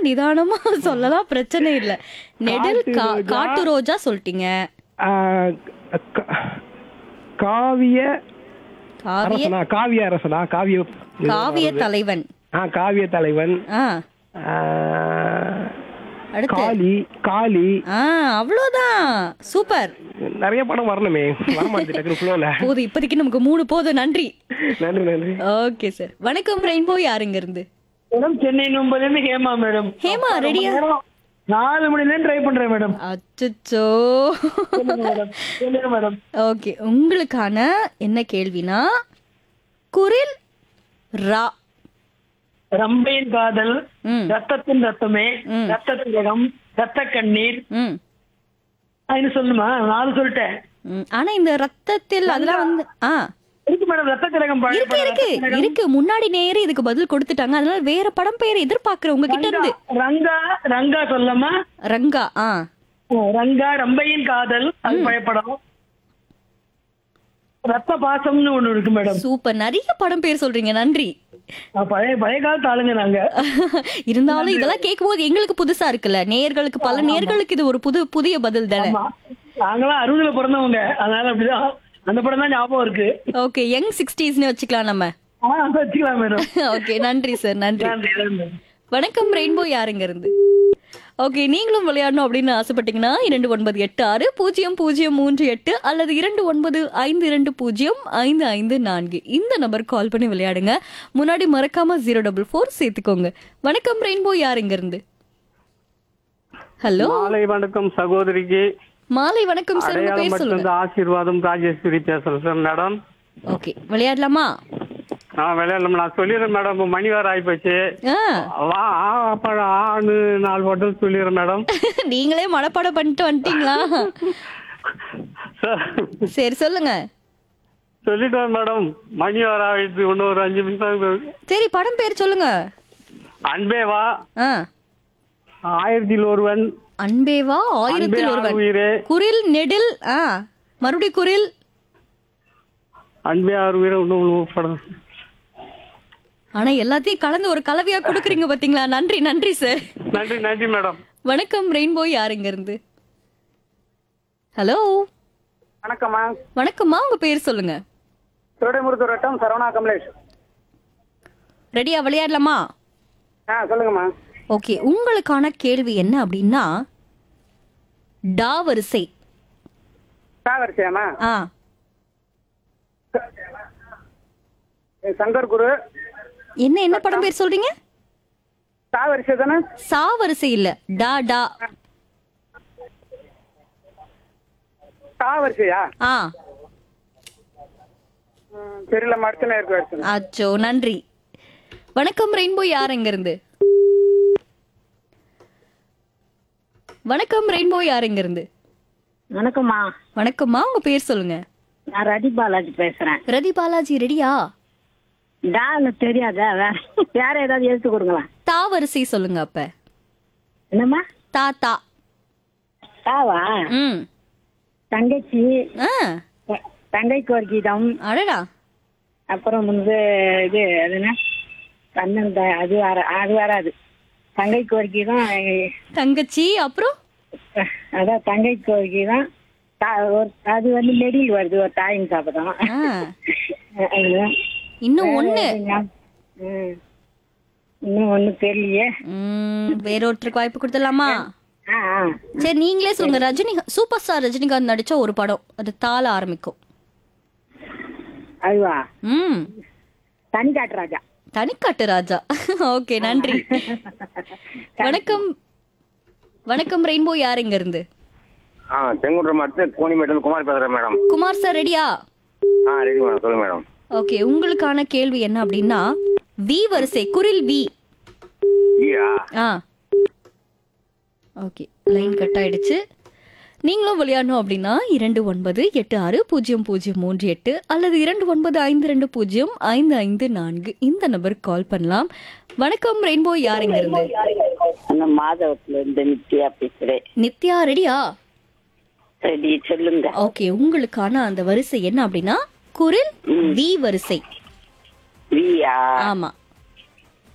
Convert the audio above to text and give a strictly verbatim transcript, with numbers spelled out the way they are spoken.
நிதானமா சொல்லலாம், பிரச்சனை இல்ல. நெடில் காட்டு கா- ரோஜா. காட்டு ரோஜா சொல்லிட்டீங்க. ஆ, கா- காவிய காவிய அரசனா காவிய அரசனா காவிய காவிய தலைவன். ஆ காவிய தலைவன். ஆ ஆ, அடுத்து காளி காளி ஆ அவ்வளவுதான். சூப்பர். நிறைய படம் வரணுமே, வரமாட்டேன் டக்குனு ஃப்ளோல. போதும், இப்போதைக்கு நமக்கு மூணு போதும். நன்றி. நன்றி நன்றி. Okay sir. வணக்கம் ரெயின்போ, யாருங்க இருந்து? மேடம் சென்னை நம்பர்லேருந்து ஹேமா மேடம். ஹேமா ரெடியா? நாலு மணிலேருந்து ட்ரை பண்றேன் மேடம். அச்சோ. சொல்லுங்க மேடம், சொல்லுங்க மேடம். ஓகே, உங்களுக்கான என்ன கேள்வினா, குரில் ரா. ரம்பையின் காதல், ம் ரத்தத்தின் ரத்தமே, ம். ரத்த திலகம், ரத்த கண்ணீர். ம் அது சொல்லுமா? நாலு சொல்லிட்டேன். ம். ஆனா இந்த ரத்தத்தில் அதெல்லாம் வந்து ஆ இருக்கு மேடம், ரத்த திலகம் பழைய இருக்கு படம், இருக்கு ரத்த திலகம். இருக்கு. முன்னாடி நேரே இதுக்கு பதில் கொடுத்துட்டாங்க. அதனால வேற படம் பெயரை எதிர்பார்க்கிறேன் உங்ககிட்ட இருந்து. ரங்கா ரங்கா சொல்லமா? ரங்கா. ஆ ரங்கா, ரம்பையின் காதல், அது பழைய படம். ரத்த பாசம்னு ஒண்ணு இருக்கு மேடம். சூப்பர். நிறைய படம் பேர் சொல்றீங்க. நன்றி. அஹ் பழைய பழைய காலத்து ஆளுங்க நாங்க. இருந்தாலும் இதெல்லாம் கேட்கும்போது எங்களுக்கு புதுசா இருக்குல்ல. நேயர்களுக்கு, பல நேயர்களுக்கு இது ஒரு புது புதிய பதில் தானே. ஆமா. நாங்களாம் அறுபதுல பிறந்தவங்க, அதனால அப்படிதான் அந்த படம் தான் ஞாபகம் இருக்கு. ஓகே, யங் சிக்ஸ்டீஸ்னு வச்சுக்கலாம் நம்ம. ஆ, வச்சுக்கலாம் மேடம். ஓகே, நன்றி சார். நன்றி. நன்றி, நன்றி. வணக்கம் ரெயின்போ, யாருங்க இருந்து? ஓகே, நீங்களும் விளையாடணும் அப்படின்னு ஆசைப்பட்டீங்கன்னா இரண்டு ஒன்பது எட்டு ஆறு பூஜ்ஜியம் பூஜ்ஜியம் மூன்று எட்டு அல்லது இரண்டு ஒன்பது ஐந்து இரண்டு பூஜ்ஜியம் ஐந்து ஐந்து நான்கு இந்த நம்பர் கால் பண்ணி விளையாடுங்க. முன்னாடி மறக்காம ஜீரோ டபுள் ஃபோர் சேர்த்துக்கோங்க. வணக்கம் ரெயின்போ, யாருங்க இருந்து? ஹலோ, மாலை வணக்கம் சகோதரிக்கு. மாலை வணக்கம் சார். உங்க அடையாளம் பேர் மட்டும் சொல்லுங்க. ஆசீர்வாதம் ராஜேஸ்வரி பேசுறேன் சார் மேடம். ஓகே, விளையாடலாமா? நான் விளையாடலாம், நான் சொல்லிடுறேன் மேடம். இப்போ மணி வேற ஆயிப்போச்சு. ஆ வா ஆ, அப்புறம் ஆணு நாலு பாட்டும் சொல்லிடுறேன் மேடம். நீங்களே மனப்பாடம் பண்ணிட்டு வந்துட்டீங்களா? சார் சரி, சொல்லுங்க. சொல்லிட்டேன் மேடம். மணி வேற ஆயிடுச்சு, இன்னும் ஒரு அஞ்சு நிமிஷம். சரி, படம் பேர் சொல்லுங்க. அன்பேவா, ஆ ஆயிரத்தில் ஒருவன், அன்பேவா, ஆயிரத்தில் அன்பே ஒருவன், ஆறுயிரே, குரில் நெடில். ஆ மறுபடியும் குரில். அன்பே ஆறுயிரே, இன்னும் ஒரு படம். ஆனா எல்லாத்தையும் கலந்து ஒரு கலவையா கொடுக்குறீங்க பாத்தீங்களா? நன்றி நன்றி சார். நன்றி நன்றி மேடம். வணக்கம் ரெயின்போ, யாருங்க இருந்து? ஹலோ, வணக்கம்மா. வணக்கம்மா. உங்க பேர் சொல்லுங்க. திருடைமுருத்தூர் வட்டம் சரவணா கமலேஷ். ரெடியா? விளையாடலாமா? ஆ, சொல்லுங்கம்மா. ஓகே, உங்களுக்கான கேள்வி என்ன அப்படின்னா, டா வரிசை. சாகரிசியாமா? ஆ சங்கர் குரு. என்ன என்ன படம் பேர் சொல்றீங்க? சாகரிசி தானே? சா வரிசை இல்ல, டா டா. சாகரிசியா? ஆ தெரியல, மடுத்தனே இருக்கு. அச்சோ, நன்றி. வணக்கம் ரெயின்போ, யாருங்க இருந்து? வணக்கம் ரெயின்போ, யாருங்க இருந்து? வணக்கம்மா. வணக்கம்மா. உங்க பேர் சொல்லுங்க. நான் ரதி பாலாஜி பேசுறேன். ரதி பாலாஜி. ரெடியா? டான்னு தெரியாதா? வேற வேற ஏதாவது எழுத்து கொடுங்களா? தா வரிசை சொல்லுங்க அப்ப. என்னம்மா? தா தா. தாவா? ம் தங்கச்சி, ஆ த- தங்கைக்கு ஒரு கீதம். அடடா. அப்புறம் வந்து இது அது என்ன, கண்ணன் த- அது வர அது வராது. தங்கைக்கு ஒரு கீதம். தங்கச்சி. அப்புறம் அஹ், அதான் தங்கைக்கு ஒரு கீதம். தா- ஒரு அது வந்து நெடில் வருது, ஒரு தாயின் சாப்பிடும். ஆ, இன்னும் ஒண்ணு. இன்னும் ஒண்ணு தெரியலையே. ம் வேற ஒருத்தருக்கு வாய்ப்பு கொடுத்துடலாமா? ஆ ஆ சரி, நீங்களே சொல்லுங்க. ரஜினி, சூப்பர் ஸ்டார் ரஜினிகாந்த் நடிச்ச ஒரு படம், அது தால ஆரம்பிக்கும். அதுவா? ம் தனிக்காட்டு ராஜா. தனிக்காட்டு ராஜா. ஓகே, நன்றி. வணக்கம். வணக்கம் ரெயின்போ, யாருங்க இருந்து? ஆ செங்குன்றம் அடுத்து கோணிமேட்டில் குமார் பேசுறேன் மேடம். குமார் சார், ரெடியா? ஆ ரெடி மேடம், சொல்லுங்க மேடம். ஓகே, உங்களுக்கான கேள்வி என்ன அப்படின்னா, வி வரிசை, குரில் we. ஈயா? Ah okay, line cut ஆயிடுச்சு. நீங்களும் விளையாடணும் அப்படின்னா இரண்டு ஒன்பது எட்டு ஆறு பூஜ்ஜியம் பூஜ்ஜியம் மூன்று எட்டு அல்லது இரண்டு ஒன்பது ஐந்து ரெண்டு பூஜ்ஜியம் ஐந்து ஐந்து நான்கு இந்த நம்பருக்கு கால் பண்ணலாம். வணக்கம் ரெயின்போ, யாருங்க இருந்து? மாதவத்துல இருந்து நித்யா பேசுறேன். நித்யா. ரெடியா? ரெடி, சொல்லுங்க. ஓகே, உங்களுக்கான அந்த வரிசை என்ன அப்படின்னா, குரில் வி வரிசை. வியா? ஆமா.